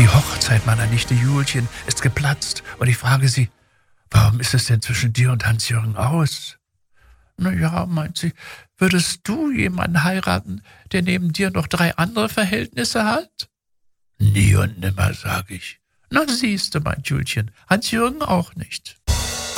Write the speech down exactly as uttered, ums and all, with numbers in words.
Hochzeit meiner Nichte Julchen ist geplatzt und ich frage sie, warum ist es denn zwischen dir und Hans-Jürgen aus? Na ja, meint sie, würdest du jemanden heiraten, der neben dir noch drei andere Verhältnisse hat? Nie und nimmer, sag ich. Na siehste, meint Julchen, Hans-Jürgen auch nicht.